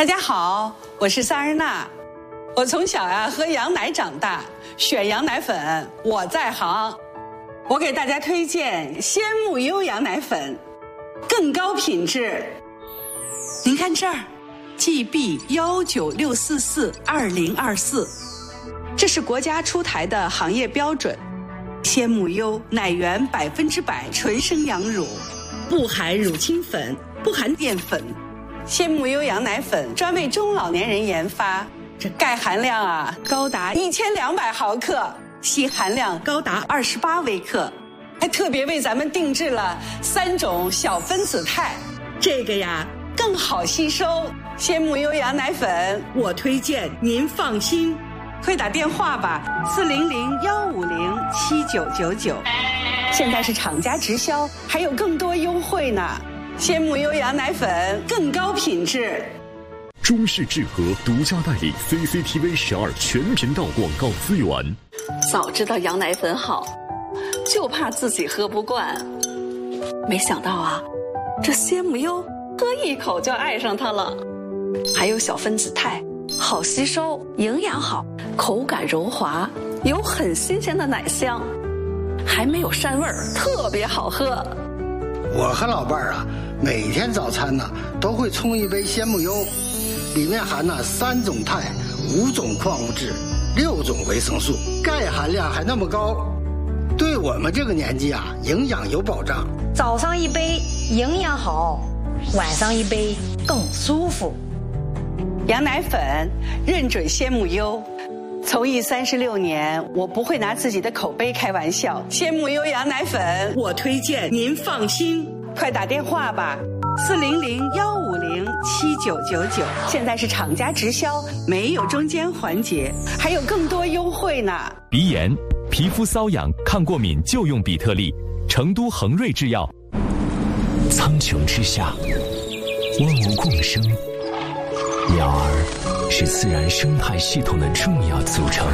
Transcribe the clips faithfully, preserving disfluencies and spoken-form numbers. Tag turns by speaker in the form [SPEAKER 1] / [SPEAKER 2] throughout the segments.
[SPEAKER 1] 大家好，我是萨日娜。我从小呀、啊、喝羊奶长大，选羊奶粉我在行。我给大家推荐鲜木优羊奶粉，更高品质。您看这儿 ，G B 一九六四四二零二四，这是国家出台的行业标准。鲜木优奶源百分之百纯生羊乳，不含乳清粉，不含淀粉。鲜木优羊奶粉专为中老年人研发，这钙含量啊高达一千两百毫克，硒含量高达二十八微克，还特别为咱们定制了三种小分子肽，这个呀更好吸收。鲜木优羊奶粉，我推荐您放心，快打电话吧，四零零幺五零七九九九。现在是厂家直销，还有更多优惠呢。鲜木优羊奶粉更高品质。
[SPEAKER 2] 中式智和独家代理 C C T V 十二全频道广告资源。
[SPEAKER 1] 早知道羊奶粉好，就怕自己喝不惯。没想到啊，这鲜木优喝一口就爱上它了。还有小分子肽，好吸收，营养好，口感柔滑，有很新鲜的奶香，还没有膻味儿，特别好喝。
[SPEAKER 3] 我和老伴儿啊，每天早餐呢都会冲一杯鲜木优，里面含了三种肽、五种矿物质、六种维生素，钙含量还那么高，对我们这个年纪啊，营养有保障。
[SPEAKER 4] 早上一杯营养好，晚上一杯更舒服。
[SPEAKER 1] 羊奶粉认准鲜木优。从艺三十六年，我不会拿自己的口碑开玩笑。鲜木优羊奶粉，我推荐您放心，快打电话吧，四零零幺五零七九九九。现在是厂家直销，没有中间环节，还有更多优惠呢。
[SPEAKER 5] 鼻炎、皮肤瘙痒、抗过敏就用比特利，成都恒瑞制药。
[SPEAKER 6] 苍穹之下，万物共生，鸟儿是自然生态系统的重要组成。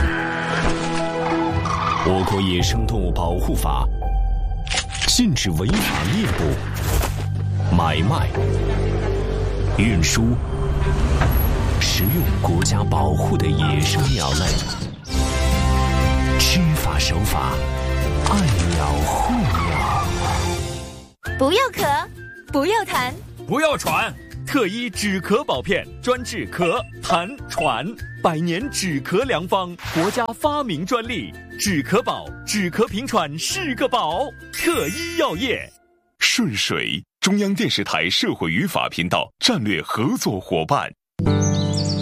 [SPEAKER 6] 我国野生动物保护法禁止违法猎捕、买卖、运输、食用国家保护的野生鸟类。知法守法，爱鸟护鸟。
[SPEAKER 7] 不要咳，不要痰，
[SPEAKER 5] 不要喘。特医止咳宝片，专治咳、痰、喘，百年止咳良方，国家发明专利。止咳宝，止咳平喘是个宝。特医药业。
[SPEAKER 2] 顺水，中央电视台社会与法频道战略合作伙伴。